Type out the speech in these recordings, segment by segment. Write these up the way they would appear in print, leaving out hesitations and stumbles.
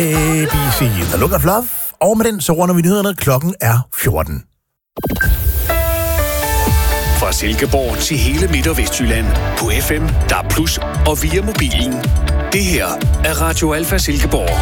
ABC, The Look of Love. Og med den, så runder vi nyhederne. Klokken er 14. Fra Silkeborg til hele Midt- og Vestjylland. På FM, DAB+, og via mobilen. Det her er Radio Alfa Silkeborg.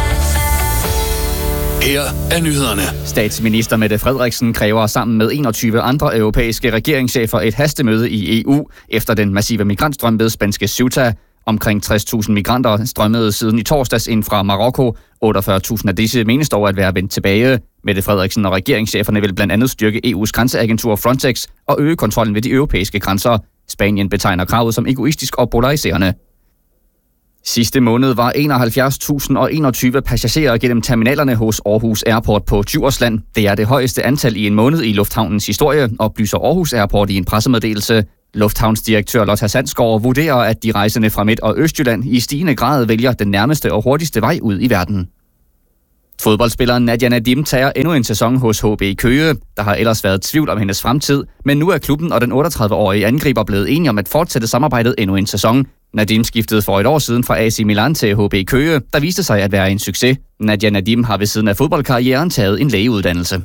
Her er nyhederne. Statsminister Mette Frederiksen kræver sammen med 21 andre europæiske regeringschefer et hastemøde i EU efter den massive migrantstrøm ved spanske Ceuta. Omkring 60.000 migranter strømmede siden i torsdags ind fra Marokko. 48.000 af disse menes dog at være vendt tilbage. Mette Frederiksen og regeringscheferne vil blandt andet styrke EU's grænseagentur Frontex og øge kontrollen ved de europæiske grænser. Spanien betegner kravet som egoistisk og polariserende. Sidste måned var 71.021 passagerer gennem terminalerne hos Aarhus Airport på Djursland. Det er det højeste antal i en måned i lufthavnens historie, oplyser Aarhus Airport i en pressemeddelelse. Lufthavnsdirektør Lotta Sandsgaard vurderer, at de rejsende fra Midt- og Østjylland i stigende grad vælger den nærmeste og hurtigste vej ud i verden. Fodboldspilleren Nadia Nadim tager endnu en sæson hos HB Køge. Der har ellers været tvivl om hendes fremtid, men nu er klubben og den 38-årige angriber blevet enige om at fortsætte samarbejdet endnu en sæson. Nadim skiftede for et år siden fra AC Milan til HB Køge, der viste sig at være en succes. Nadia Nadim har ved siden af fodboldkarrieren taget en lægeuddannelse.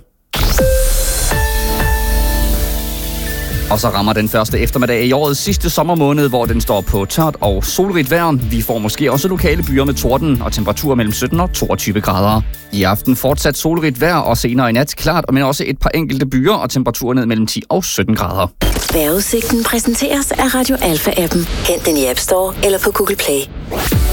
Og så rammer den første eftermiddag i årets sidste sommermåned, hvor den står på tørt og solrigt vejr. Vi får måske også lokale byer med torden og temperaturer mellem 17 og 22 grader. I aften fortsat solrigt vejr og senere i nat klart, men også et par enkelte byer og temperaturer ned mellem 10 og 17 grader. Vejrudsigten præsenteres af Radio Alfa-appen. Hent den i App Store eller på Google Play.